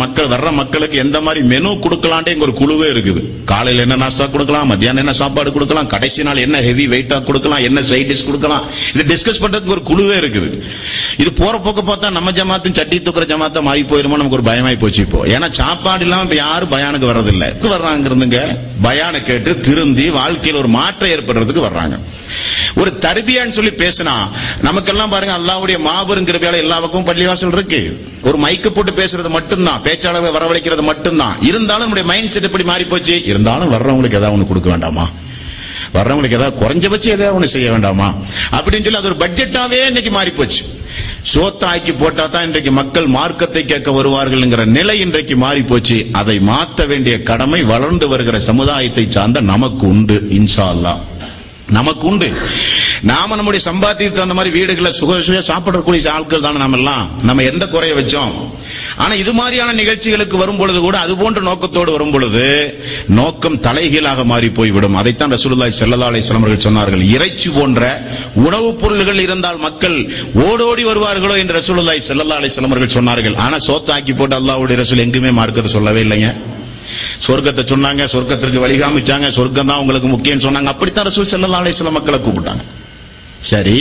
மக்கள் வர்ற மக்களுக்கு எந்த மாதிரி மெனு கொடுக்கலான்டே இங்க ஒரு குழுவே இருக்குது. காலையில என்ன நாஸ்டா கொடுக்கலாம், மத்தியானம் என்ன சாப்பாடு கொடுக்கலாம், கடைசி நாள் என்ன ஹெவி வெயிட்டா கொடுக்கலாம், என்ன சைட் டிஷ் கொடுக்கலாம், இது டிஸ்கஸ் பண்றதுக்கு ஒரு குழுவே இருக்குது. இது போற போக்க பார்த்தா நம்ம ஜமாத்தும் சட்டி தூக்குற ஜமாத்தா மாறி போயிருமோ நமக்கு ஒரு பயமாய் போச்சு இப்போ. ஏன்னா சாப்பாடு இல்லாம இப்ப யாரும் பயானுக்கு வர்றதில்லை. வர்றாங்கிறதுங்க பயான கேட்டு திருந்தி வாழ்க்கையில் ஒரு மாற்றம் ஏற்படுறதுக்கு வர்றாங்க. ஒரு தர்பியான்னு சொல்லி பேசினா நமக்கெல்லாம் பாருங்க அல்லாஹ்வுடைய மாபெரும் கிருபையால எல்லா பக்கமும் பள்ளிவாசல் இருக்கு. ஒரு மைக்கு போட்டு பேசுறது மட்டும்தான், பேச்சாளர்களை வரவழைக்கிறது மட்டும்தான். இருந்தாலும் நம்முடைய மைண்ட் செட் எப்படி மாறி போச்சு? இருந்தாலும் வர்றவங்களுக்கு ஏதாவது ஒண்ணு கொடுக்க வேண்டாமா, வர்றவங்களுக்கு ஏதாவது குறைஞ்சபட்சம் ஏதாவது ஒண்ணு செய்ய வேண்டாமா அப்படின்னு சொல்லி அது ஒரு பட்ஜெட்டாவே இன்னைக்கு மாறி போச்சு. சோத்தாக்கி போட்டா தான் இன்றைக்கு மக்கள் மார்க்கத்தை கேட்க வருவார்கள் நிலை இன்றைக்கு மாறி போச்சு. அதை மாற்ற வேண்டிய கடமை வளர்ந்து வருகிற சமுதாயத்தை சார்ந்த நமக்கு உண்டு. இன்ஷா அல்லாஹ் நமக்கு உண்டு. நாம நம்முடைய சம்பாத்தியத்துக்கு அந்த மாதிரி வீடுகளை சுக சாப்பிடக்கூடிய ஆட்கள் தானே நாம எல்லாம். நம்ம எந்த குறைய வச்சோம்? ஆனா இது மாதிரியான நிகழ்ச்சிகளுக்கு வரும் பொழுது கூட அது போன்ற நோக்கத்தோடு வரும் பொழுது நோக்கம் தலைகீழாக மாறி போய்விடும். அதைத்தான் ரசூலுல்லாஹி ஸல்லல்லாஹு அலைஹி வஸல்லம் அவர்கள் சொன்னார்கள். இறைச்சி போன்ற உணவுப் பொருள்கள் இருந்தால் மக்கள் ஓடோடி வருவார்களோ என்று ரசூலுல்லாஹி ஸல்லல்லாஹு அலைஹி வஸல்லம் அவர்கள் சொன்னார்கள். ஆனா சோத்தாக்கி போட்டு அல்லாஹ்வுடைய ரசூல் எங்குமே மார்க்கத்தை சொல்லவே இல்லைங்க. சொர்க்கத்தை சொன்னாங்க, சொர்க்கத்திற்கு வழிகாமிச்சாங்க, சொர்க்கம் தான் உங்களுக்கு முக்கியம் சொன்னாங்க. அப்படித்தான் ரசூல் ஸல்லல்லாஹு அலைஹி வஸல்லம் மக்களை கூப்பிட்டாங்க. சரி,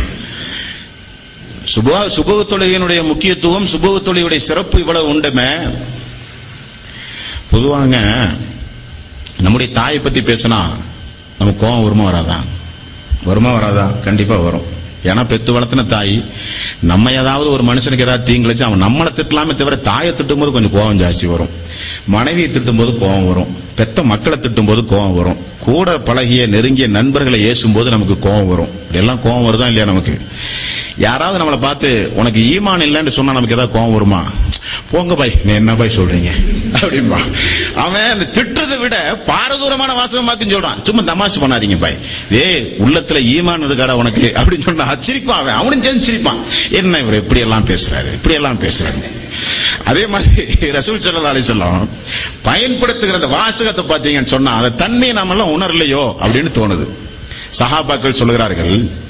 சுபஹ் தொழுகையினுடைய முக்கியத்துவம், சுபஹ் தொழுகையுடைய சிறப்பு இவ்வளவு உண்டுமே. பொதுவாங்க நம்முடைய தாயை பத்தி பேசினா நமக்கு கோபம் வருமா வராதா? வருமா வராதா? கண்டிப்பா வரும். ஏன்னா பெத்து வளர்த்தின தாய் நம்ம ஏதாவது ஒரு மனுஷனுக்கு ஏதாவது தீங்கிழிச்சு அவன் நம்மளை திட்டலாமே தவிர தாயை திட்டும் போது கொஞ்சம் கோபம் ஜாஸ்தி வரும். மனைவியை திட்டும் போது கோபம் வரும். பெத்த மக்களை திட்டும் போது கோபம் வரும். கூட பழகிய நெருங்கிய நண்பர்களை ஏசும் போது நமக்கு கோபம் வரும். இதெல்லாம் கோபம் வருதா இல்லையா? நமக்கு யாராவது நம்மளை பார்த்து உனக்கு ஈமான் இல்லைன்னு சொன்னா நமக்கு ஏதாவது கோபம் வருமா? போங்க பாய், நீ என்ன பாய் சொல்றீங்க அப்படின்பா. அவன் அந்த திட்டத்தை விட பாரதூரமான வாசகமாக்குன்னு சொல்றான். சும்மா தமாஷ் பண்ணாதீங்க பாய், உள்ளத்துல ஈமான் இருக்காடா உனக்கு அப்படின்னு சொன்னா சிரிப்பான். அவனும் சேர்ந்து சிரிப்பான். என்ன இவர் இப்படி எல்லாம் பேசுறாரு, இப்படி எல்லாம் பேசுறாரு. அதே மாதிரி ரசூல் ஸல்லல்லாஹு அலைஹி வஸல்லம் பயன்படுத்துகிற அந்த வாசகத்தை பார்த்தீங்கன்னு சொன்னா அந்த தன்மையை நாம எல்லாம் உணரலையோ அப்படின்னு தோணுது. சஹாபாக்கள் சொல்லுகிறார்கள்,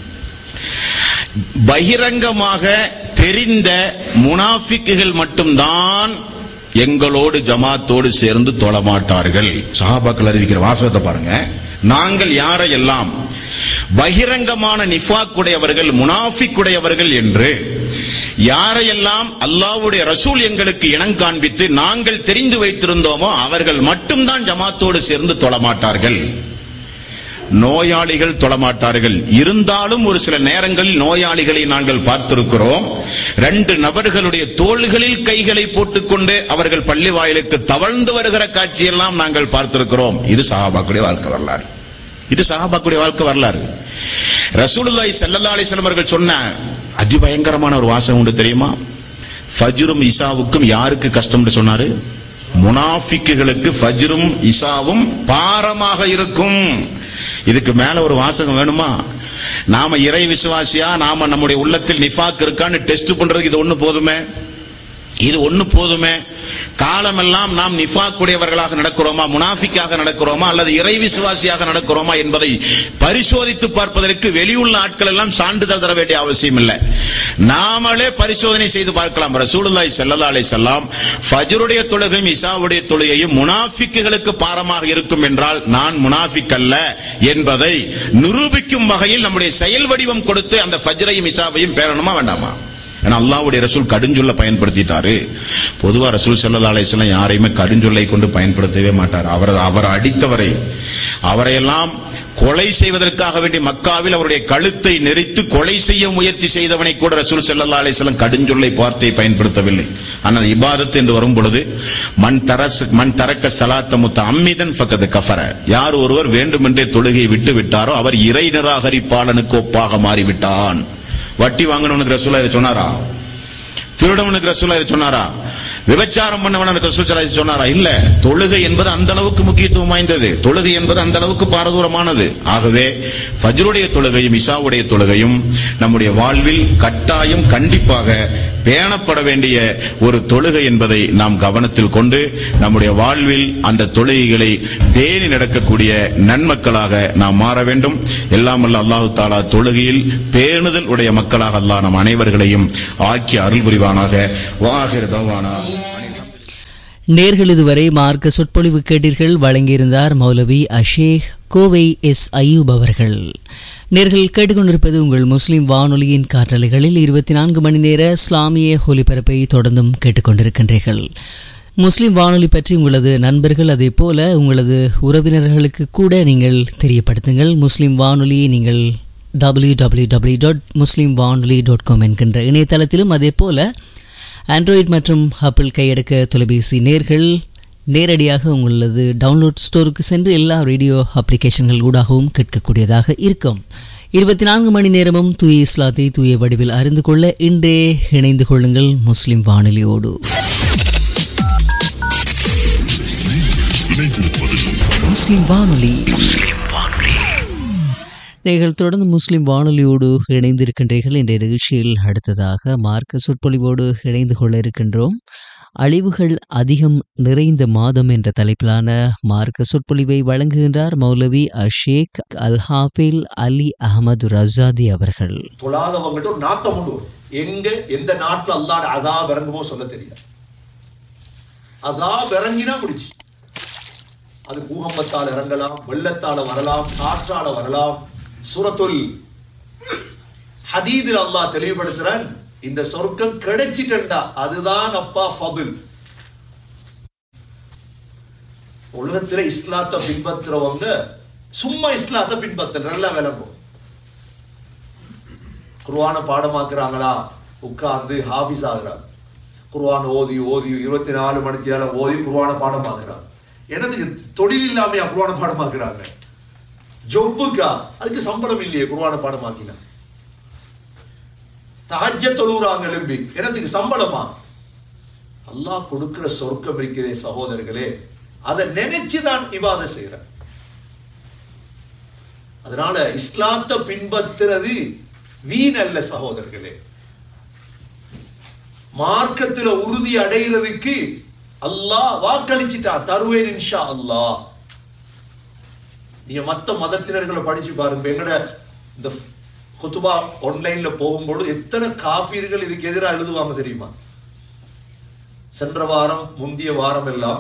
பகிரங்கமாக தெரிந்த முனாஃபிக்குகள் மட்டும்தான் எங்களோடு ஜமாத்தோடு சேர்ந்து தொழமாட்டார்கள். சஹாபாக்கள் அறிவிக்கிற வாசகத்தை பாருங்க. நாங்கள் யாரையெல்லாம் பகிரங்கமான நிஃபாக் உடையவர்கள், முனாஃபிக் உடையவர்கள் என்று யாரையெல்லாம் அல்லாஹ்வுடைய ரசூல் எங்களுக்கு இனம் காண்பித்து நாங்கள் தெரிந்து வைத்திருந்தோமோ அவர்கள் மட்டும்தான் ஜமாத்தோடு சேர்ந்து தொழமாட்டார்கள். நோயாளிகள் தொழமாட்டார்கள். இருந்தாலும் ஒரு சில நேரங்களில் நோயாளிகளை நாங்கள் பார்த்திருக்கிறோம். 2 நபர்களுடைய தோள்களில் கைகளை போட்டுக்கொண்டு அவர்கள் பள்ளி வாயிலுக்கு தவழ்ந்து வருகிற காட்சியெல்லாம் நாங்கள் பார்த்திருக்கிறோம். இது சஹாபாக்களுடைய வாழ்க்கை வரலாறு. இது சஹாபாக்களுடைய வாழ்க்கை வரலாறு. ரசூலுல்லாஹி ஸல்லல்லாஹு அலைஹி வஸல்லம் அவர்கள் சொன்ன அதிபயங்கரமான ஒரு வாசகம் உண்டு தெரியுமா? ஃபஜ்ரும் இசாவுக்கும் யாருக்கு கஷ்டம் சொன்னாரு? முனாஃபிக்குகளுக்கு ஃபஜ்ரும் இசாவும் பாரமாக இருக்கும். இதுக்கு மேல ஒரு வாசகம் வேணுமா? நாம இறை விசுவாசியா, நாம நம்முடைய உள்ளத்தில் நிஃபாக் இருக்கான்னு டெஸ்ட் பண்றதுக்கு இது ஒண்ணு போதுமே. இது ஒண்ணு போதுமே. காலமெல்லாம் நாம் நிஃபாக் உடையவர்களாக நடக்கிறோமா, முனாஃபிக்காக நடக்கிறோமா, அல்லது இறை விசுவாசியாக நடக்கிறோமா என்பதை பரிசோதித்து பார்ப்பதற்கு வெளியுள்ள ஆட்கள் எல்லாம் சான்றிதழ் தர வேண்டிய அவசியம் இல்லை. நாமளே பரிசோதனை செய்து பார்க்கலாம். ரசூலுல்லாஹி ஸல்லல்லாஹு அலைஹி வஸல்லம் ஃபஜ்ருடைய தொழுகையும் இசாவுடைய தொழுகையும் முனாஃபிக்குகளுக்கு பாரமாக இருக்கும் என்றால் நான் முனாஃபிக் அல்ல என்பதை நிரூபிக்கும் வகையில் நம்முடைய செயல் வடிவம் கொடுத்து அந்த ஃபஜ்ரையும் இசாவையும் பேரணுமா வேண்டாமா? அல்லாஹ்வுடைய ரசூல் கடுஞ்சொல்ல பயன்படுத்திட்டாரு. பொதுவா ரசூல் ஸல்லல்லாஹு அலைஹி வஸல்லம் யாரையுமே கடுஞ்சொல்லை கொண்டு பயன்படுத்தவே மாட்டார். அவர் அடித்தவரை, அவரையெல்லாம் கொலை செய்வதற்காக வேண்டி மக்காவில் அவருடைய கழுத்தை நெரித்து கொலை செய்ய முயற்சி செய்தவனை கூட ரசூல் ஸல்லல்லாஹு அலைஹி வஸல்லம் கடுஞ்சொல்லை வார்த்தையை பயன்படுத்தவில்லை. ஆனால் இபாதத் என்று வரும் பொழுது மன் தரக்க ஸலாத்த முத்தஅம்மிதன் ஃபகத் கஃபர, யார் ஒருவர் வேண்டுமென்றே தொழுகையை விட்டு விட்டாரோ அவர் இறை நிராகரிப்பாளனுக்கு ஒப்பாக மாறிவிட்டான். வட்டி வாங்கணும்னு ரசூலுல்லாஹி இதை சொன்னாரா? திருடவனுக்கு ரசூலுல்லாஹி இதை சொன்னாரா? விபச்சாரம் பண்ணவனுக்கு ரசூல் ஸல்லல்லாஹு அலைஹி வஸல்லம் சொன்னாரா? இல்ல. தொழுகை என்பது அந்த அளவுக்கு முக்கியத்துவம் வாய்ந்தது. தொழுகை என்பது அந்த அளவுக்கு பாரதூரமானது. ஆகவே ஃபஜ்ருடைய தொழுகையும் இஷாவுடைய தொழுகையும் நம்முடைய வாழ்வில் கட்டாயம் கண்டிப்பாக பேணப்பட வேண்டிய ஒரு தொழுகை என்பதை நாம் கவனத்தில் கொண்டு நம்முடைய வாழ்வில் அந்த தொழுகைகளை பேணி நடக்கக்கூடிய நன்மக்களாக நாம் மாற வேண்டும். எல்லாம் வல்ல அல்லாஹ் தஆலா தொழுகையில் பேணுதல் உடைய மக்களாக அல்லாஹ் நம் அனைவர்களையும் ஆக்கி அருள் புரிவானாக. வாஹிர் தவானா. நேர்கள் இதுவரை மார்க்க சொற்பொழிவு கேட்டீர்கள். வழங்கியிருந்தார் மௌலவி அஷேக் கோவை எஸ் அய்யூப் அவர்கள். நேர்கள் கேட்டுக்கொண்டிருப்பது உங்கள் முஸ்லிம் வானொலியின் காற்றலைகளில் 24 மணி நேர இஸ்லாமிய ஒலிபரப்பை தொடர்ந்தும் கேட்டுக்கொண்டிருக்கின்றீர்கள். முஸ்லிம் வானொலி பற்றி உங்களது நண்பர்கள் அதே போல உங்களது உறவினர்களுக்கு கூட நீங்கள் தெரியப்படுத்துங்கள். முஸ்லிம் வானொலியை நீங்கள் www.muslimvanoli.com என்கின்ற இணையதளத்திலும் அதே போல ஆண்ட்ராய்டு மற்றும் ஆப்பிள் கையடக்க தொலைபேசி நேர்கள் நேரடியாக உங்களது டவுன்லோட் ஸ்டோருக்கு சென்று எல்லா ரேடியோ அப்ளிகேஷன்கள் ஊடாகவும் கேட்கக்கூடியதாக இருக்கும். 24 மணி நேரமும் தூய இஸ்லாத்தை தூய வடிவில் அறிந்து கொள்ள இன்றே இணைந்து கொள்ளுங்கள் முஸ்லிம் வானொலியோடு. முஸ்லிம் வானொலி நீங்கள் தொடர்ந்து முஸ்லிம் வானொலியோடு இணைந்திருக்கின்றீர்கள். இன்றைய நிகழ்ச்சியில் அடுத்ததாக மார்க்க சொற்பொழிவோடு இணைந்து கொள்ள இருக்கின்றோம். அழிவுகள் அதிகம் நிறைந்த மாதம் என்ற தலைப்பிலான மார்க்க சொற்பொழிவை வழங்குகின்றார் மௌலவி அஷேக் அல்ஹாஃபில் அலி அஹமது ரஸாதி அவர்கள். தொழாதவங்கள்ட்ட ஒரு நாட்டம் உண்டு. எங்க எந்த நாட்டில் அல்லாஹ் அதாப் இறங்குமோ சொல்ல தெரியாது. அதாப் இறங்கினா முடிச்சு. அது பூகம்பத்தால் இறங்கலாம், வெள்ளத்தால வரலாம், காற்றால வரலாம். சூரத்துல் ஹதீதில் அல்லாஹ் தெளிவுபடுத்துறான், இந்த சொர்க்கம் கிடைச்சிட்டா அதுதான் அப்பா ஃபதுல். உலகத்துல இஸ்லாத்தை பின்பற்றுறவங்க சும்மா இஸ்லாத்தை பின்பற்ற நல்லா விளங்கும். குர்ஆனை பாடமாக்குறாங்களா, உட்கார்ந்து ஹாஃபிஸ் ஆகுறாங்க. குர்ஆன் ஓதி 24 மணி நேரம் ஓதி குர்ஆனை பாடமாக்குறாங்க. எனக்கு தொழில் இல்லாமையா குர்ஆனை பாடமாக்குறாங்க? ஜொப்புக்கா? அதுக்கு சம்பளம் இல்லையே குர்ஆனை பாடமாக்கினா. தஹஜ்ஜத் தொழுறாங்க எழும்பி, எனக்கு சம்பளமா? அல்லாஹ் கொடுக்கிற சொர்க்கம் இருக்கிறே சகோதரர்களே, அதை நினைச்சுதான் இபாதத் செய்யறேன். அதனால இஸ்லாத்தை பின்பற்றுறது வீண் அல்ல சகோதரர்களே. மார்க்கத்துல உறுதி அடைகிறதுக்கு அல்லாஹ் வாக்களிச்சிட்டா, தருவேன் இன்ஷா அல்லாஹ். நீங்க மத்த மதத்தினர்களை படிச்சு பாருங்க. எங்கட இந்த குத்துபா ஆன்லைன்ல போகும்போது எத்தனை காஃபிர்கள் இதுக்கு எதிராக எழுதுவாங்க தெரியுமா? சென்ற வாரம் முந்தைய வாரம் எல்லாம்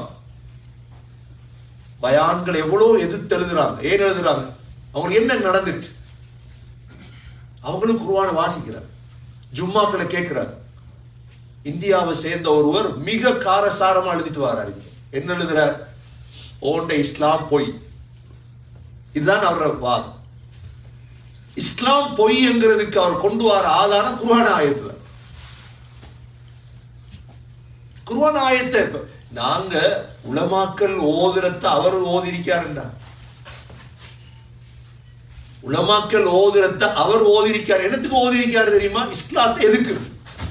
பயான்கள் எவ்வளவு எதிர்த்து எழுதுறாங்க. ஏன் எழுதுறாங்க? அவங்களுக்கு என்ன நடந்துட்டு? அவங்களும் குர்ஆனை வாசிக்கிறார், ஜும்மாக்களை கேட்கிறார். இந்தியாவை சேர்ந்த ஒருவர் மிக காரசாரமா எழுதிட்டு வர்றாரு. என்ன எழுதுறார்? ஓண்ட இஸ்லாம் பொய். இதுதான் அவரோட வாதம். இஸ்லாம் பொய் என்கிறதுக்கு அவர் கொண்டு வர ஆதாரம் குர்ஆன் ஆயத்துல. குர்ஆன் ஆயத்தை நாங்க உலமாக்கள் ஓதுறத்தை அவர் ஓதிருக்காருன்னா, உலமாக்கள் ஓதுறத்தை அவர் ஓதிருக்காரு. என்னத்துக்கு ஓதிருக்காரு தெரியுமா? இஸ்லாத்தை எதுக்குறது.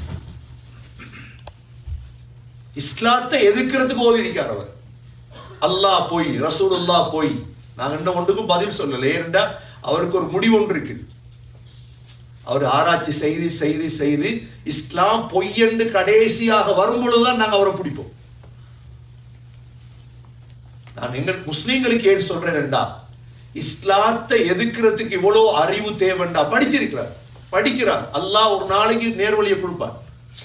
இஸ்லாத்தை எதிர்க்கிறதுக்கு ஓதிருக்கார் அவர். அல்லாஹ் பொய், ரசூலுல்லாஹ் பொய். நாங்க என்ன ஒன்றுக்கும் பதில் சொல்லல. ஏன்டா அவருக்கு ஒரு முடிவு ஒன்று இருக்கு. அவர் ஆராய்ச்சி செய்து செய்து செய்து இஸ்லாம் பொய் என்று கடைசியாக வரும் பொழுதுதான் நாங்க அவரை பிடிப்போம். நான் எங்கள் முஸ்லீம்களுக்கு ஏன் சொல்றேன்டா, இஸ்லாத்தை எதிர்க்கிறதுக்கு இவ்வளவு அறிவு தேவைண்டா. படிச்சிருக்கிறார், படிக்கிறார். அல்லாஹ் ஒரு நாளைக்கு நேர்வழியை கொடுப்பார்.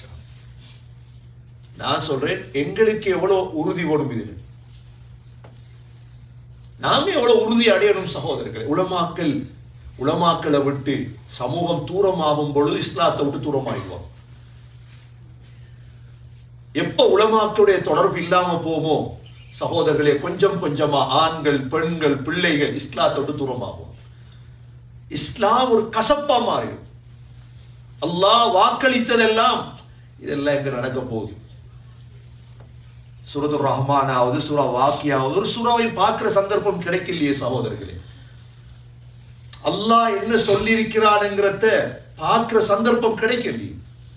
நான் சொல்றேன், எங்களுக்கு எவ்வளவு உறுதி வரும் இதுல. நாங்க எவ்வளவு உறுதி அடையணும் சகோதரர்களே. உலமாக்களை விட்டு சமூகம் தூரமாகும் பொழுது இஸ்லாத்தை விட்டு தூரமாகிடுவோம். எப்ப உலமாக்களுடைய தொடர்பு இல்லாம போமோ சகோதரர்களே, கொஞ்சம் கொஞ்சமா ஆண்கள், பெண்கள், பிள்ளைகள் இஸ்லாத்தை விட்டு தூரமாகும். இஸ்லாம் ஒரு கசப்பா மாறிடும். அல்லாஹ் வாக்களித்ததெல்லாம் இதெல்லாம் எங்க நடக்க போகுது? சூரத்துர் ரஹ்மானாவது சூரா வாக்கியாவது ஒரு சூறாவை பார்க்கிற சந்தர்ப்பம் கிடைக்கலையே சகோதரர்களே. அல்லாஹ் என்ன சொல்லியிருக்கிறான்ங்கிறத பார்க்கிற சந்தர்ப்பம் கிடைக்கலையே.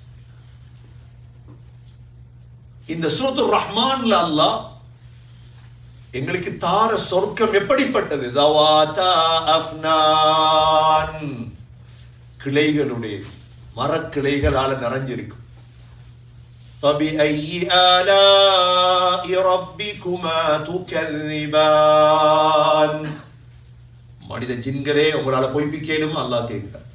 இந்த சூரத்துர் ரஹ்மான்ல அல்லாஹ் எங்களுக்கு தார சொர்க்கம் எப்படிப்பட்டது? தவாதா அஃப்னான், கிளைகளுடைய மரக்கிளைகளால நிறைஞ்சிருக்கும். فَبِأَيِّ آلَاءِ رَبِّكُمَا تُكَذِّبَانِ. மனித ஜின்களே, உங்களால பொய்ப்பிக்கலும் அல்லாஹ் கேட்கிறார்.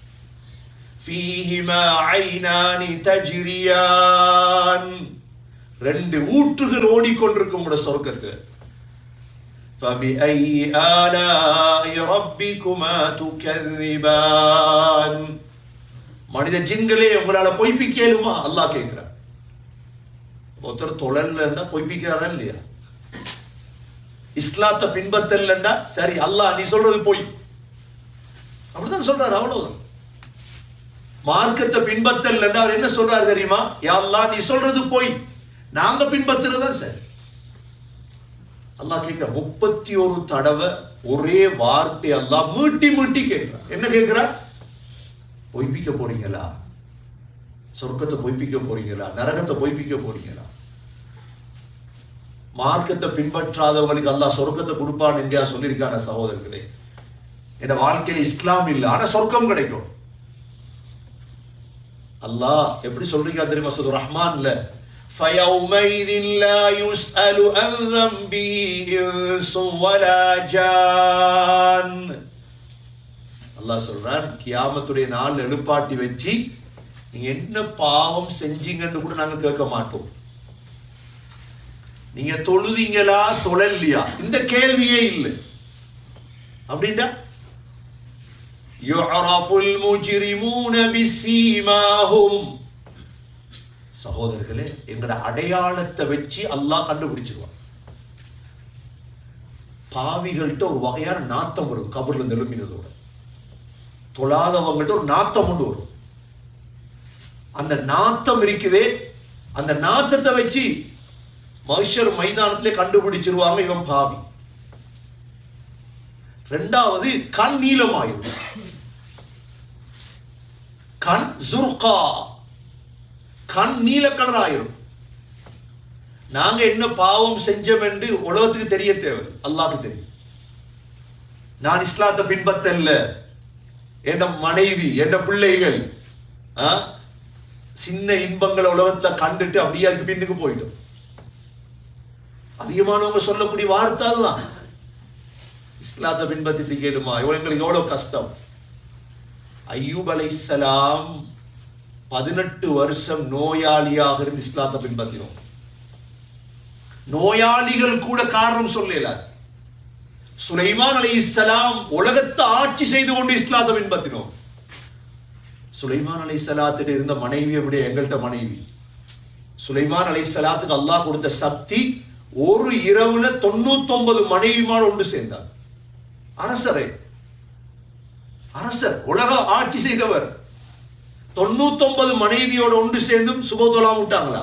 فِيهِمَا عَيْنَانِ تَجْرِيَانِ. 2 ஊற்றுகள் ஓடிக்கொண்டிருக்கும் உங்களுடைய சொர்க்கத்து. فَبِأَيِّ آلَاءِ رَبِّكُمَا تُكَذِّبَانِ. மனித ஜின்களே உங்களால பொய்ப்பிக்க இயலுமா? அல்லாஹ் கேட்கிறார். ஒருத்தர் தொழல்ல பொய்ப்பிக்கிறாரா இல்லையா? இஸ்லாத்தை பின்பற்றலன்னா சரி அல்லாஹ் நீ சொல்றது பொய் அப்படிதான் சொல்றாரு. அவ்வளவுதான். மார்க்கத்தை பின்பற்றலன்னா அவர் என்ன சொல்றாரு தெரியுமா? யா அல்லாஹ் நீ சொல்றது பொய், நாங்க பின்பற்றுறதா சரி. அல்லாஹ் கேட்கிற 31 தடவை ஒரே வார்த்தை அல்லாஹ் மீட்டி மீட்டி கேட்கிறார். என்ன கேட்கிறார்? பொய்ப்பிக்க போறீங்களா? சொர்க்கத்தை பொய்ப்பிக்க போறீங்களா? நரகத்தை பொய்ப்பிக்க போறீங்களா? மார்க்கத்தை பின்பற்றாதவர்களுக்கு அல்லாஹ் சொர்க்கத்தை கொடுப்பான் எங்கேயா சொல்லியிருக்கான சகோதரர்களே? என் வாழ்க்கையில இஸ்லாம் இல்லை, ஆனா சொர்க்கம் கிடைக்கும். அல்லாஹ் எப்படி சொல்றீங்க தெரியுமா? சூரா ரஹ்மான்ல فَيَوْمَئِذٍ لَا يُسْأَلُ عَنْ ذَنبِهِ إِنسٌ وَلَا جَانٌ. அல்லாஹ் சொல்றான், கியாமத்துடைய நாள் எழுப்பாட்டி வச்சு நீங்க என்ன பாவம் செஞ்சீங்கன்னு கூட நாங்க கேட்க மாட்டோம். நீங்க தொழுதீங்களா தொழலையா இந்த கேள்வியே இல்லை. அப்படின்னா யுஅரஃபுல் முஜ்ரிமூன பிஸீமாஹும். சகோதரர்களே, எங்கட அடையாளத்தை வச்சு அல்லாஹ் கண்டுபிடிச்சிருவான். பாவிகள்கிட்ட ஒரு வகையான நாத்தம் வரும் கபர்ல எழுப்பினதோட. தொழாதவங்கள்ட்ட ஒரு நாத்தம் கொண்டு வரும். அந்த நாத்தம் இருக்குதே, அந்த நாத்தத்தை வச்சு மஹ்ஷர் மைதானத்திலே கண்டுபிடிச்சிருவாங்க இவன் பாவி. 2வது கண் நீலமாயிரும். கண் ஜுர்கா, கண் நீல கலர் ஆயிரும். நாங்க என்ன பாவம் செஞ்சோம் என்று உலகத்துக்கு தெரிய தேவை, அல்லாஹ்க்கு தெரியும். நான் இஸ்லாத்தை பின்பற்றல, என் மனைவி என் பிள்ளைகள் சின்ன இன்பங்களை உலகத்தை கண்டுட்டு அப்படியே அதுக்கு பின்னுக்கு போயிட்டோம். அதிகமானவங்க சொல்லக்கூடிய வார்த்தை அதுதான். இஸ்லாத்தை பின்பற்றிட்டு கேளுமா இவங்களுக்கு எவ்வளவு கஷ்டம். அய்யூப் அலைஹிஸ்ஸலாம் 18 வருஷம் நோயாளியாக இருந்து இஸ்லாத்தை பின்பற்றினோம். நோயாளிகள் கூட காரணம் சொல்லல. சுலைமான் அலைஹிஸ்ஸலாம் உலகத்தை ஆட்சி செய்து கொண்டு இஸ்லாத்தை பின்பற்றினோம். சுலைமான் அலைஹிஸ்ஸலாத்திட்ட இருந்த மனைவியை விட எங்கள்கிட்ட மனைவி. சுலைமான் அலைஹிஸ்ஸலாத்துக்கு அல்லாஹ் கொடுத்த சக்தி, ஒரு இரவுல 99 மனைவிமார் ஒன்று சேர்ந்தார். அரசரே, அரசர், உலக ஆட்சி செய்தவர் 99 மனைவியோட ஒன்று சேர்ந்தும் சுபத்தொலாம் விட்டாங்களா?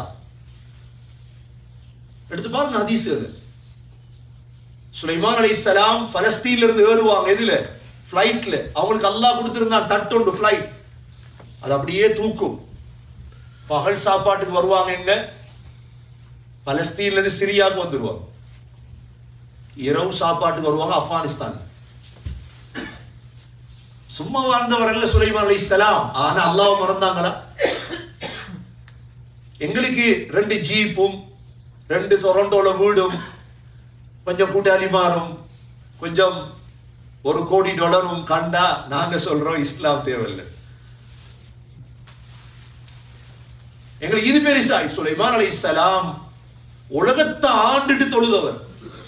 எடுத்து பாருங்க ஹதீஸ்கள். சுலைமான் அலைஹிஸ்ஸலாம் பலஸ்தீன்ல இருந்து ஏறுவாங்க. எதுல? பிளைட்ல. அவங்களுக்கு அல்லாஹ் கொடுத்திருந்தான் தட்டொண்டு பிளைட், அது அப்படியே தூக்கும். பகல் சாப்பாட்டுக்கு வருவாங்க எங்க? பலஸ்தீன்ல இருந்து சிரியாவுக்கு வந்துருவாங்க. இரவு சாப்பாட்டுக்கு வருவாங்க ஆப்கானிஸ்தான். சும்மா வாழ்ந்தவர்கள் சுலைமான் அலைஹிஸ்ஸலாம். ஆனா அல்லாஹ் மறந்தாங்களா? எங்களுக்கு 2 ஜீப்பும் 2 டொரண்டோல வீடும், கொஞ்சம் கூட்டாளிமாரும், கொஞ்சம் $1 கோடி கண்டா நாங்க சொல்றோம் இஸ்லாம் தேவையில்லை. எங்களுக்கு இது பெருசா? சுலைமான் அலைஹிஸ்ஸலாம் உலகத்தை ஆண்டுட்டு தொழுதவர்.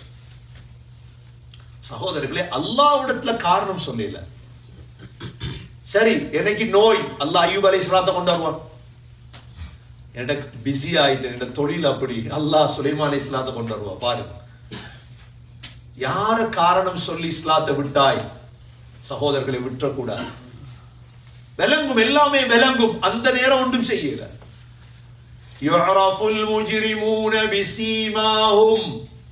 சகோதரர்களே, அல்லாஹ்விடத்துல காரணம் சொல்லல. சரி, எனக்கு நோய், அல்லாஹ் அய்யூப் அலைஹிஸ்ஸலாத்தை கொண்டு வருவான். எனக்கு பிஸி ஆயிட்டேன், என்னோட தொழில் அப்படி, அல்லாஹ் சுலைமான் அலைஹிஸ்ஸலாத்தை கொண்டு வருவான். பாருங்க, யார காரணம் சொல்லி இஸ்லாத்தை விட்டாய்? சகோதரர்களை விட்டுறக்கூடாது. விளங்கும், எல்லாமே விளங்கும். அந்த நேரம் ஒன்றும் செய்யல. யுஅரஃபுல் முஜ்ரிமூன பிஸீமாஹும்.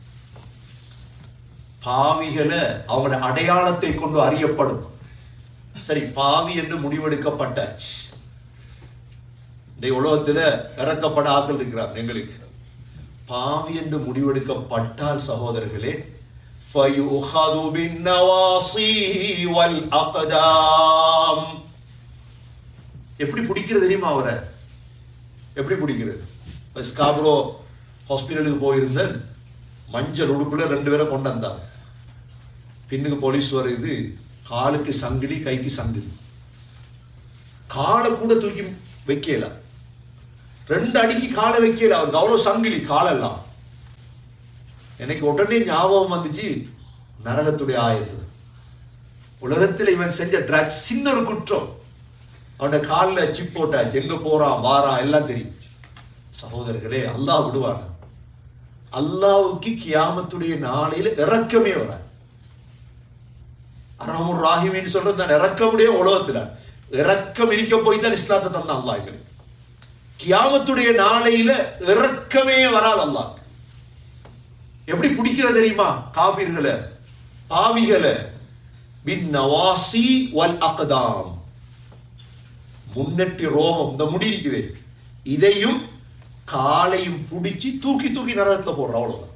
பாவிகளை அவங்களோட அடையாளத்தை கொண்டு அறியப்படும். சரி, பாவி என்று முடிவெடுக்கப்பட்டாச்சு. இந்த உலகத்துல இறக்கப்பட ஆக்கள் இருக்கிறார். எங்களுக்கு பாவி என்று முடிவெடுக்கப்பட்டால் சகோதரர்களே, ஃபயுஹது பின்னவாஸி வல் அக்தாம். எப்படி பிடிக்கிறது தெரியுமா? அவரை எப்படி பிடிக்கிறது? ஸ்காப்ரோ ஹாஸ்பிட்டலுக்கு போயிருந்தேன். மஞ்சள் உடுப்புல 2 பேரை கொண்டு வந்தாங்க. பின்னுக்கு போலீஸ் வருது. காலுக்கு சங்கிலி, கைக்கு சங்கிலி. காலை கூட தூக்கி வைக்கல. 2 அடிக்கு காலை வைக்கல, அவருக்கு அவ்வளவு சங்கிலி காலெல்லாம். எனக்கு உடனே ஞாபகம் வந்துச்சு நரகத்துடைய ஆயத்து. உலகத்தில் இவன் செஞ்ச ட்ரக்ஸ் சின்ன ஒரு குற்றம், அவனோட காலில் சிப் போட்டாச்சு, எங்க போறான் வாரான் எல்லாம் தெரியும். சகோதரர்களே, அல்லாஹ் விடுவான? அல்லாஹ்வுக்கு கியாமத்துடைய நாளையில இறக்கமே வராது. அர்ஹமுர் ராஹிமீன் சொல்றது தான் இறக்கமுடைய உலகத்துல இறக்கம் இருக்க போய் தான் இஸ்லாத்தை தந்தான் அல்லாஹ் எங்களுக்கு. கியாமத்துடைய நாளையில இறக்கமே வராது அல்லாஹ். எப்படி பிடிக்கிறது தெரியுமா? காஃபிர்களை, பாவிகளை பின் நவாசி வல் அக்தாம், முன்னெட்டி ரோமம், இந்த முடி இருக்குது, இதையும் காலையும் பிடிச்சி தூக்கி தூக்கி நரகத்துல போடுற, அவ்வளவுதான்.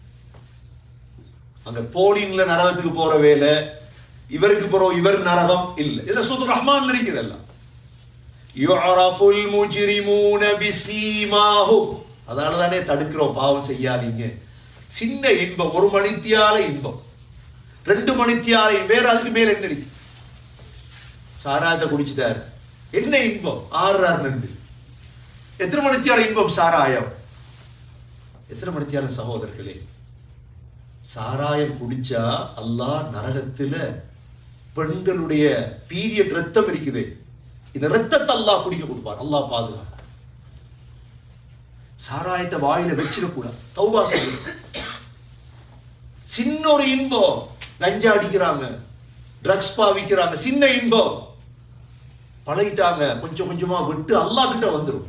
அங்க போலின்ல நரகத்துக்கு போற வேலை, இவருக்கு போறோம் இவர் நரகம் இல்ல. இதுல சூரத்துல் ரஹ்மான்ல இருக்குது எல்லாம். யுஅரஃபுல் முஜ்ரிமூன பிஸீமாஹும், அதனால தானே தடுக்கிறோம், பாவம் செய்யாதீங்க. சின்ன இன்பம், 1 மணித்தியால இன்பம், 2 மணித்தியால வேற, அதுக்கு மேல என்ன இருக்கு? சாராயத்தை குடிச்சுட்டாரு, என்ன இன்பம்? 6 எத்தனை மணித்தியால இன்பம்? சாராயம். எத்தனை மணித்தியால? சகோதரர்களே, சாராயம் குடிச்சா அல்லாஹ் நரகத்துல பெண்களுடைய பீரியட் ரத்தம் இருக்குது, இந்த ரத்தத்தை அல்லாஹ் குடிக்க கொடுப்பார். அல்லாஹ் பாதுகாப்பு. சாராயத்தை வாயில வச்சிடக்கூடாது, தௌபா செய்யணும். சின்ன ஒரு இன்பம், கஞ்சா அடிக்கிறாங்க, ட்ரக்ஸ் பாவிக்கிறாங்க, சின்ன இன்பம், பழகிட்டாங்க, கொஞ்சம் கொஞ்சமா விட்டு அல்லாஹ் கிட்ட வந்துடும்.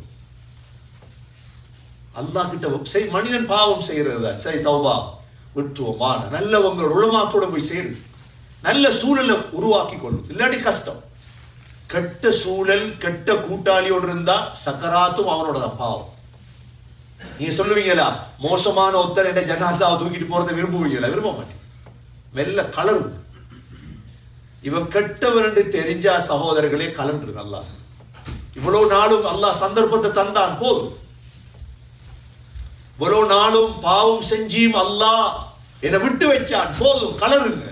அல்லாஹ் கிட்ட மனிதன் பாவம் செய்யறது சரி, தௌபா விட்டுருவோமா, நல்லவங்களோட உலமாக்களோட போய் சேரு, நல்ல சூழலை உருவாக்கி கொள்ளும், இல்லாட்டி கஷ்டம். கெட்ட சூழல், கெட்ட கூட்டாளியோடு இருந்தா சக்கராத்தும் அவனோட தான் பாவம். நீங்க சொல்லுவீங்களா, மோசமான ஒருத்தர் என்ன ஜனாசாவை தூக்கிட்டு போறதை விரும்புவீங்களா? விரும்ப மாட்டேன். மெல்ல கலரு. இவன் கெட்டவன் என்று தெரிஞ்சா சகோதரர்களே கலன்று. நல்லா இவ்வளவு நாளும் அல்லாஹ் சந்தர்ப்பத்தை தந்தான், போதும். இவ்வளவு நாளும் பாவம் செஞ்சியும் அல்லாஹ் என்னை விட்டு வச்சான், போதும், கலருங்க.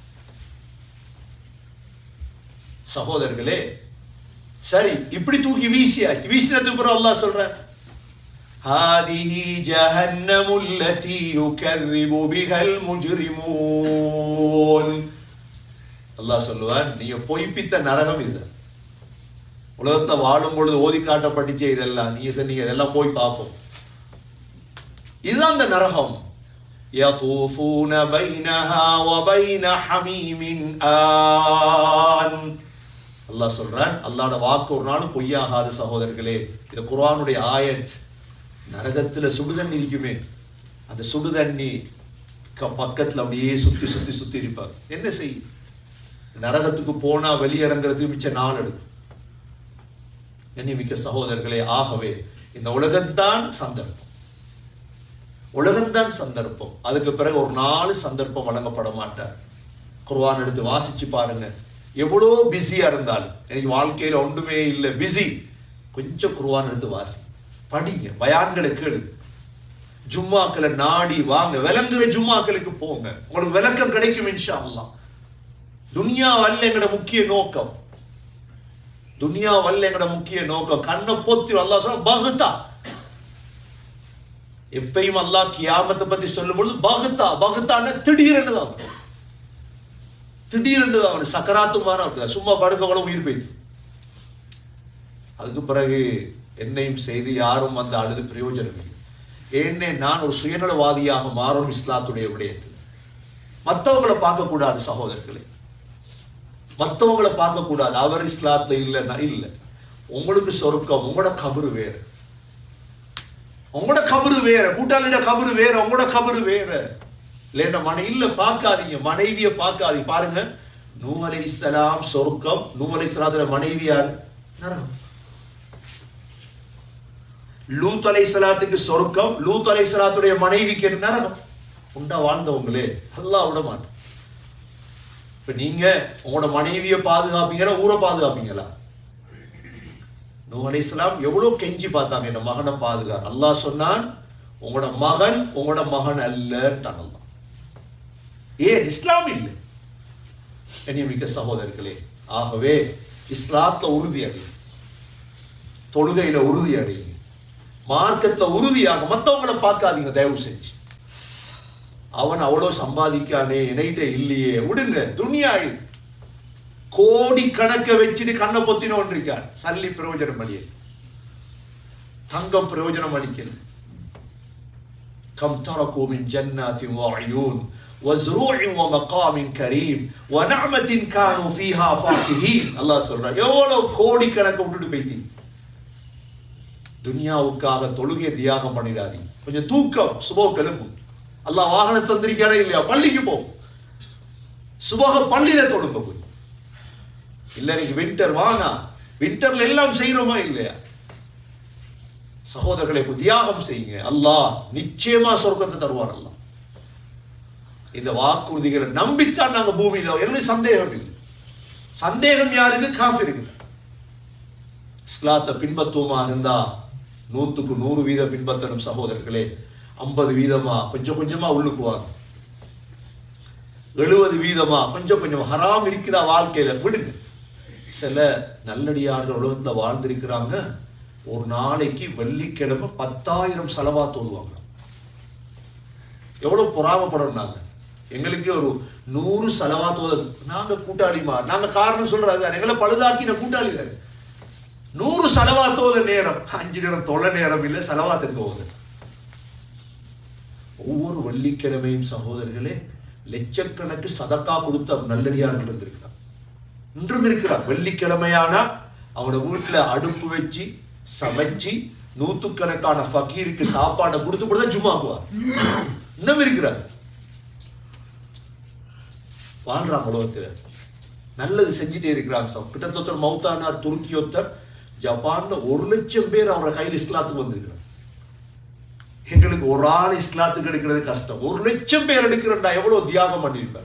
சகோதரர்களே, சரி, இப்படி தூக்கி வீசியாச்சு. வீசினதுக்கு அப்புறம் அல்லாஹ் சொல்ற, ஹாதிஹி ஜஹன்னமுல் லதி யுகذிபு பிஹல் முஜ்ரிமூன். அல்லாஹ் சொல்லுவான், நீங்க பொய்ப்பித்த நரகம் இது. உலகத்துல வாழும் பொழுது ஓதி காட்டப்பட்டுச்சே இதெல்லாம், நீங்க சொன்னீங்க இதெல்லாம் போய் பார்ப்போம். இதுதான் அந்த நரகம். யதூஃபூன பைனஹா வ பைன ஹமீமின் ஆன். அல்லாஹ் சொல்றான், அல்லாஹ்வோட வாக்கு ஒரு நாளும் பொய்யாகாது. சகோதரர்களே, இது குர்ஆனுடைய ஆயத். நரகத்துல சுடுதண்ணி இருக்குமே, அந்த சுடுதண்ணி பக்கத்துல அப்படியே சுத்தி சுத்தி சுத்தி இருப்பாங்க. என்ன செய்யும்? நரகத்துக்கு போனா வெளியிறங்கிறதுக்கு மிச்ச நாள் எடுக்கும். மிக்க சகோதரர்களே, ஆகவே இந்த உலகம்தான் சந்தர்ப்பம், உலகம்தான் சந்தர்ப்பம். அதுக்கு பிறகு ஒரு 4 சந்தர்ப்பம் வழங்கப்பட மாட்டார். குர்ஆன் எடுத்து வாசிச்சு பாருங்க. எவ்வளோ பிஸியா இருந்தாலும், எனக்கு வாழ்க்கையில ஒன்றுமே இல்லை, பிஸி, கொஞ்சம் குர்ஆன் எடுத்து வாசி, படிங்க, பயான்களை கேளு, ஜும்மாக்களை நாடி வாங்க, விளங்குற ஜும்மாக்களுக்கு போங்க, உங்களுக்கு விளக்கம் கிடைக்கும் இன்ஷா அல்லாஹ். துனியா வல்ல எங்கட முக்கிய நோக்கம், துனியா வல்ல எங்கட முக்கிய நோக்கம். கண்ணை பொத்தி அல்லாஹ் சொல்ல பகுத்தா. எப்பயும் அல்லாஹ் கியாமத்தை பத்தி சொல்லும் பொழுது பகுத்தா, பகுத்தான திடீரென்று தான், திடீரென்று தான். சக்கராத்துமான இருக்கு, சும்மா படுக்கவளவு உயிர் போய்த்து. அதுக்கு பிறகு என்னையும் செய்து யாரும் வந்து அழுது பிரயோஜனம் இல்லை. ஏன்னே நான் ஒரு சுயநலவாதியாக மாறும் இஸ்லாத்துடைய விடயத்தில். மற்றவங்களை பார்க்க கூடாது சகோதரர்களே, மற்றவங்களை பார்க்க கூடாது. அவர் இஸ்லாத்துல இல்லைன்னா இல்ல. உங்களுக்கு சொர்க்கம், உங்களோட கபரு வேற, உங்களோட கபரு வேற, கூட்டாளிட கபரு வேற, உங்களோட கபரு வேற. இல்லைன்னா இல்ல பார்க்காதீங்க, மனைவியை பார்க்காதீங்க. பாருங்க, நூஹ் அலைஹிஸ்ஸலாம் சொர்க்கம், நூஹ் அலைஹிஸ்ஸலாத்தோட மனைவி யார்? நரகம். லூத் அலைஹிஸ்ஸலாத்துக்கு சொர்க்கம், லூத் அலைஹிஸ்ஸலாத்துடைய மனைவிக்கு நரகம். உண்டா வாழ்ந்தவங்களே, அல்லாஹ் விட மாட்டோம். இப்ப நீங்க உங்களோட மனைவியை பாதுகாப்பீங்களா, ஊரை பாதுகாப்பீங்களா? நூஹ் அலைஹிஸ்ஸலாம் எவ்வளவு கெஞ்சி பார்த்தாங்க, என் மகனை பாதுகார். அல்லாஹ் சொன்னான், உங்களோட மகன் உங்களோட மகன் அல்ல. ஏன்? இஸ்லாம் இல்லை. மிக்க சகோதரர்களே, ஆகவே இஸ்லாத்துல உறுதி அடையும், தொழுகையில உறுதி அடையும், மார்க்கத்துல உறுதியாக. மற்றவங்களை பார்க்காதீங்க தயவு செஞ்சு. அவன் அவ்வளவு சம்பாதிக்கானே, என்கிட்ட இல்லையே, விடுங்க. துனியா கோடி கணக்க வச்சுட்டு கண்ணை பொத்தினோன் இருக்கார். சல்லி பிரயோஜனம் அளியது, தங்கம் பிரயோஜனம் அளிக்கிறது. கம் தரகு மின் ஜன்னாத்தின் வ உயூன் வ ஸுரூஇன் வ மகாமின் கரீம் வ நஅமத்தின் கானூ ஃபீஹா ஃபாகிஹீன். அல்லாஹ் சொல்றான், எவ்வளவு கோடி கணக்க விட்டுட்டு போயிட்டீங்க. துனியாவுக்காக தொழுகை தியாகம் பண்ணிடாதீங்க. கொஞ்சம் தூக்கம், சுபஹ் எழும்பும். அல்லாஹ் வாகனம் தந்திருக்கானே இல்லையா, பள்ளிக்கு போ, சுபஹ் பள்ளியில தொழுங்க போய். இல்ல நீங்க வின்டர் வாங்க, வின்டர்ல எல்லாம் செய்யறோமா இல்லையா? சகோதரர்களை தியாகம் செய்யுங்க. அல்லாஹ் நிச்சயமா சொர்க்கத்தை தருவார். அல்லாஹ் இந்த வாக்குறுதிகளை நம்பித்தான் நாங்க பூமியில, எங்களுக்கு சந்தேகம் இல்லை. சந்தேகம் யாருக்கு? காஃபிருக்கு. இஸ்லாத்தை பின்பற்றுவமா இருந்தா 100க்கு 100% பின்பற்றணும் சகோதரர்களே. 50% கொஞ்சம் கொஞ்சமா உள்ளுக்கு வாங்க, 70% கொஞ்சம் கொஞ்சம். ஹராம் இருக்கிற வாழ்க்கையில விடுங்க. சில நல்லடியார்கள் உலகத்துல வாழ்ந்திருக்கிறாங்க, ஒரு நாளைக்கு வெள்ளிக்கிழமை 10,000 ஸலவாத் ஓதுவாங்க. எவ்வளவு பொறாமப்படணும் நாங்க. எங்களுக்கு ஒரு 100 ஸலவாத் ஓத நாங்க கூட்டாளிமா, நாங்க காரணம் சொல்றாரு, எங்களை பழுதாக்கின கூட்டாளி. 100 ஸலவாத் ஓத நேரம், 5 நேரம் தொலை நேரம் இல்லை, ஸலவாத் எங்க ஓது. ஒவ்வொரு வெள்ளிக்கிழமையும் சகோதரர்களே லட்சக்கணக்கு சதக்கா கொடுத்த நல்லடியார்கள் இருந்திருக்கிறார், இன்றும் இருக்கிறார். வெள்ளிக்கிழமையானா அவனோட வீட்டுல அடுப்பு வச்சு சமைச்சு 100கணக்கான ஃபக்கீருக்கு சாப்பாடை கொடுத்து கூட தான் ஜும்மாக்குவார். இன்னும் இருக்கிறார், வாழ்றான் உலகத்துல, நல்லது செஞ்சுட்டே இருக்கிறாங்க. கிட்டத்தட்ட மௌத்தானார் துருக்கி ஒருத்தர், ஜப்பான்ல 1,00,000 பேர் அவரோட கையில் இஸ்லாத்துக்கு வந்திருக்கிறார். எங்களுக்கு ஒரு ஆள் இஸ்லாத்துக்கு எடுக்கிறது கஷ்டம், 1,00,000 பேர் எடுக்கிறா, எவ்வளவு தியாகம் பண்ணிருப்பாரு,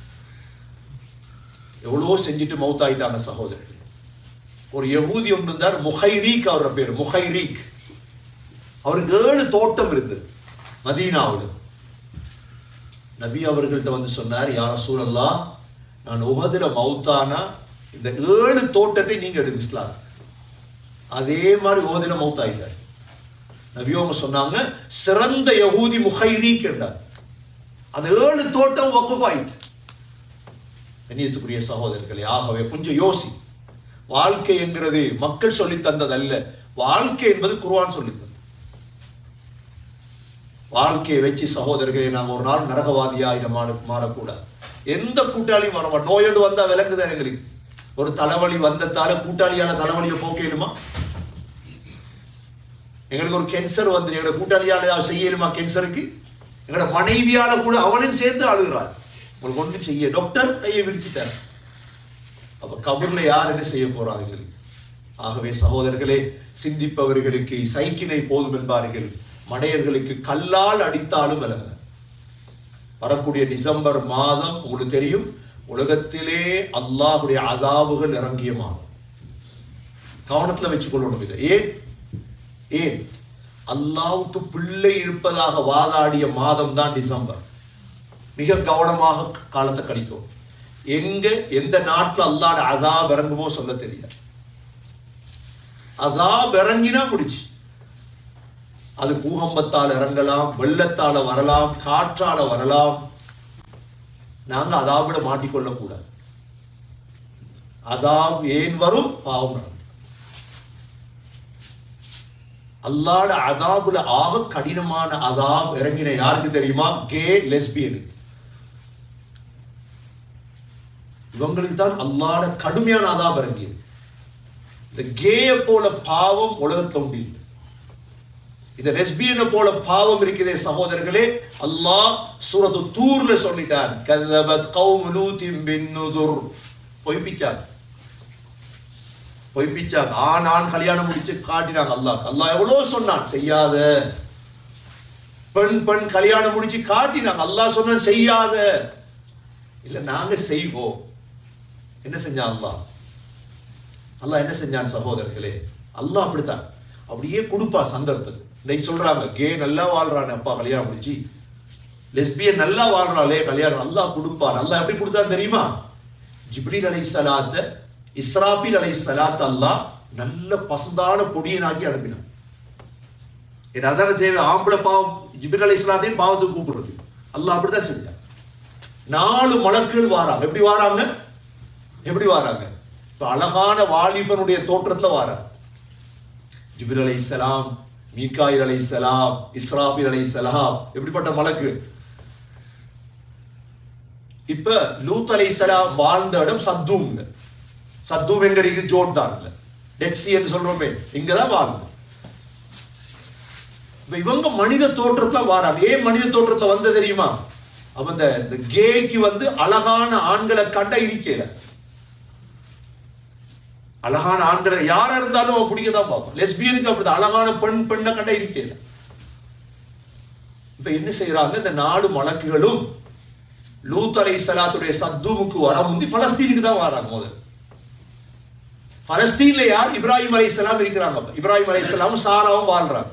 எவ்வளவோ செஞ்சுட்டு மௌத்தாயிட்டாங்க சகோதரர்கள். ஒரு யஹூதி ஒன்று இருந்தார், முஹைரீக் அவரோட பேர், முஹைரீக். அவருக்கு 7 தோட்டம் இருந்தது மதீனாவில். நபி அவர்கள்ட்ட வந்து சொன்னார், யா ரசூலல்லாஹ், நான் உஹதுல மௌத்தானா இந்த 7 தோட்டத்தை நீங்க எடுங்க இஸ்லாம். அதே மாதிரி உஹதுல மௌத்தாயிட்டார். நபி அவங்க சொன்னாங்க, சிறந்த யஹூதி முஹைரீக் என்றார். அந்த 7 தோட்டம் வக்ஃப் ஆயிட்டு. கண்ணியத்துக்குரிய சகோதரர்களே, ஆகவே கொஞ்சம் யோசி. வாழ்க்கை என்கிறது மக்கள் சொல்லி தந்தது அல்ல, வாழ்க்கை என்பது குர்ஆன் சொல்லி தந்தது. வாழ்க்கையை வச்சு சகோதரர்களே நாங்க ஒரு நாள் நரகவாதியா மாறக்கூடாது. எந்த கூட்டாளியும் வர மாட்டோம். நோயோடு வந்தா விளங்குதான் எங்களுக்கு. ஒரு தலைவலி வந்ததால கூட்டாளியான தலைவலியை போக்கலுமா? எங்களுக்கு ஒரு கேன்சர் வந்து எங்களோட கூட்டாளியால செய்யலுமா? கேன்சருக்கு எங்களோட மனைவியால கூட அவனையும் சேர்ந்து அழுகிறார். உங்களுக்கு ஒன்றும் செய்ய, டாக்டர் கையை விரிச்சுட்டார். அப்ப கபர்ல யார் என்ன செய்ய போறாங்க? ஆகவே சகோதரர்களே, சிந்திப்பவர்களுக்கு சைக்கினை போதும் என்பார்கள், மடையர்களுக்கு கல்லால் அடித்தாலும் விளங்க. வரக்கூடிய டிசம்பர் மாதம் உங்களுக்கு தெரியும், உலகத்திலே அல்லாஹுடைய அதாபுகள் இறங்கிய மாதம். கவனத்துல வச்சுக்கொள்ளணும் இதை. ஏன் அல்லாஹ்வுக்கு பிள்ளை இருப்பதாக வாதாடிய மாதம் தான் டிசம்பர். மிக கவனமாக காலத்தை கழிக்கும். எந்த நாட்டில் அல்லாஹ்வுடைய அதாப் இறங்குமோ சொல்ல தெரியாது. அதாப் இறங்கினா முடிச்சு. அது பூகம்பத்தால் இறங்கலாம், வெள்ளத்தால வரலாம், காற்றால வரலாம். நாங்க அதாபிட மாட்டிக்கொள்ள கூடாது. அதாப் ஏன் வரும்? பாவம் நடக்கும். அல்லாஹ்வுடைய அதாபுல ஆக கடினமான அதாப் இறங்கின யாருக்கு தெரியுமா? கே லெஸ்பியனுக்கு. இவங்களுக்கு தான் அல்லாஹ்வுடைய கடுமையான அதாப் இறங்கியது. இந்த கேய போல பாவம் உலகத்துல உண்டு. இந்த லெஸ்பியனை போல பாவம் இருக்கிறதே சகோதரர்களே, அல்லாஹ் சூரத்து தூர்ல சொல்லிட்டான், கذبت قوم لوط بالنذر. பொய்ப்பிச்சாங்க. ஆண் கல்யாணம் முடிச்சு காட்டினாங்க. அல்லாஹ் எவ்வளவு சொன்னான், செய்யாத. பெண் கல்யாணம் முடிச்சு காட்டினாங்க. அல்லாஹ் சொன்னான் செய்யாத. இல்ல நாங்க செய்வோம். என்ன செஞ்சான் அல்லாஹ் என்ன செஞ்சான் சகோதரர்களே? அல்லாஹ் அப்படித்தான், அப்படியே கொடுப்பா சந்தர்ப்பத்தை. இன்னைக்கு சொல்றாங்க, கே நல்லா வாழ்றானே அப்பா கல்யாணம் முடிச்சு, லெஸ்பியன் நல்லா வாழ்றாளே கல்யாணம், அல்லாஹ் கொடுப்பான். அல்லாஹ் எப்படி கொடுத்தான்னு தெரியுமா? ஜிப்ரீல் அலைஹிஸ்ஸலாத்த, இஸ்ராஃபீல் அலைஹிஸ்ஸலாத்த அல்லாஹ் நல்ல பசுந்தான பொடியனாக்கி அனுப்பினான். ஏன்னா அதான தேவை. ஆம்பளை பாவம் ஜிப்ரீல் அலைஹிஸ்ஸலாத்தையும் பாவத்துக்கு கூப்பிடுறது. அல்லாஹ் அப்படிதான் செஞ்சான். 4 மலக்குகள் வாராங்க. எப்படி வாராங்க? இப்ப அழகான வாலிபனுடைய தோற்றத்துல வாராங்க. ஜிப்ரீல் அலைஹிஸ்ஸலாம், மீகாயில் அலைஹிஸ்ஸலாம், இஸ்ராஃபீல் அலைஹிஸ்ஸலாம், எப்படிப்பட்ட மலக்கு. இப்ப லூத் அலைஹிஸ்ஸலாம் வாழ்ந்த இடம் சத்தூம். சத்தூம் எங்க இருக்கு? ஜோர்டான்ல, டெட் சீ என்று சொல்றோமே, இங்கதான் வாழ்ந்து. இப்ப இவங்க மனித தோற்றத்துல வாராங்க. ஏன் மனித தோற்றத்துல வந்த தெரியுமா? அப்ப இந்த கேக்கு அழகான ஆண்களை கண்ட இருக்கல. அழகான ஆண்களை யாரா இருந்தாலும் அவன் பிடிக்கதான் பார்ப்போம். லெஸ்பியனுக்கு அப்படிதான், அழகான பெண்ணை கண்ட இருக்கல. இப்ப என்ன செய்யறாங்க? இந்த 4 மலக்குகளும் லூத் அலைஹிஸ்ஸலாத்துடைய சத்தூமுக்கு வர முந்தி பலஸ்தீனுக்கு தான் வராங்க. முதல் பலஸ்தீன்ல யார்? இப்ராஹிம் அலைஹிஸ்ஸலாம் இருக்கிறாங்க. இப்ராஹிம் அலைஹிஸ்ஸலாமும் சாராவும் வாழ்றாங்க.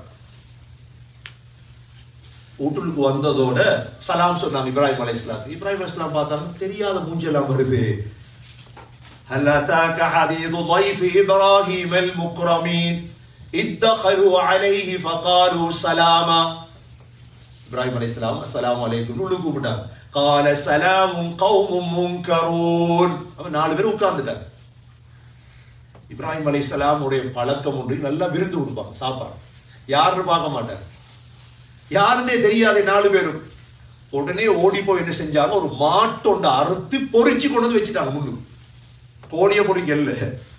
வீட்டுக்கு வந்ததோட சலாம் சொன்னாங்க இப்ராஹிம் அலைஹிஸ்ஸலாம். இப்ராஹிம் அலைஹிஸ்ஸலாம் பார்த்தாங்க, தெரியாத மூஞ்செல்லாம் வருது. هل أتاك حديث ضيف إبراهيم المكرمين إذ دخلوا عليه فقالوا سلاما. இப்ராஹிம் அலைஹிஸ்ஸலாம் அஸ்ஸலாமு அலைக்கும் உள்ள கூப்பிட்டாங்க. قال سلام قوم منكرون. அப்ப 4 பேர் உட்கார்ந்துட்டாங்க. இப்ராஹிம் அலைஹிஸ்ஸலாம் உடைய பழக்கம் ஒன்று, நல்லா விருந்து கொடுப்பாங்க, சாப்பாடு. யாருன்னு பார்க்க மாட்டாங்க, யாருன்னே தெரியாது 4 பேரும். உடனே ஓடி போய் என்ன செஞ்சாங்க? ஒரு மாட்டொண்ட அறுத்து பொறிச்சு கொண்டு வந்து வச்சுட்டாங்க. முன்னு கோழிய பொறிக்கல்ல,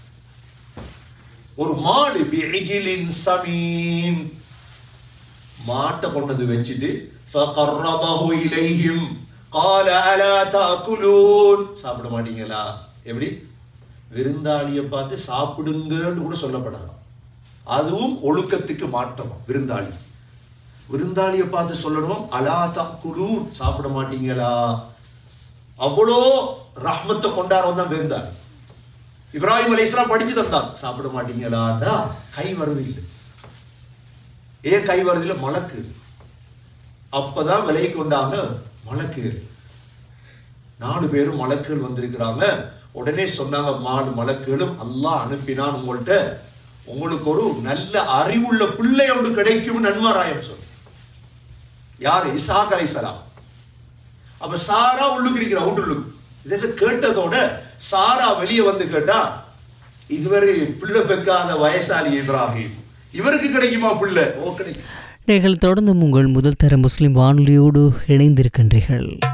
ஒரு மாடு பிஇஜிலின் சமீன், மாட்டை கொண்டு வந்து வச்சுட்டு ஃபகர்ரபஹு இலைஹிம் قال الا تاكلون. சாப்பிட மாட்டீங்களா? எப்படி? விருந்தாளியை பார்த்து சாப்பிடுங்கன்னு கூட சொல்லப்படலாம். அதுவும் ஒழுக்கத்துக்கு மாற்றமா. விருந்தாளியை பார்த்து சொல்லணும் அலா தஅகுலூன், சாப்பிட மாட்டீங்களா? அவ்வளோ ரஹ்மத்தை கொண்டாடுறவன் தான் விருந்தாளி. இப்ராஹிம் அலைஹிஸ்ஸலாம் படிச்சு தந்தாங்க. சாப்பிட மாட்டீங்களாண்டா கை வருது இல்லை. ஏன் கை வருது இல்லை? மலக்கு. அப்பதான் விலை கொண்டாங்க மலக்கு. 4 பேரும் மலக்குகள் வந்திருக்கிறாங்க. உடனே சொன்னாங்க, 4 மலக்குகளும் அல்லாஹ் அனுப்பினான் உங்கள்கிட்ட, உங்களுக்கு ஒரு நல்ல அறிவுள்ள பிள்ளை ஒன்று கிடைக்கும் நன்மாராயம் சொன்ன. யாரு? இஸ்ஹாக் அலைஹிஸ்ஸலாம். அப்ப சாரா உள்ளுக்கு இருக்கிறா, வீட்டுள்ளுக்கு. இதெல்லாம் கேட்டதோட சாரா வெளியே வந்து கேட்டா, இதுவரை பிள்ளை பெக்காத வயசாளி இப்ராஹிம், இவருக்கு கிடைக்குமா பிள்ளை? ஓ, கிடைக்கும். நீங்கள் தொடர்ந்து உங்கள் முதல் தர முஸ்லிம் வானொலியோடு இணைந்திருக்கின்றீர்கள்.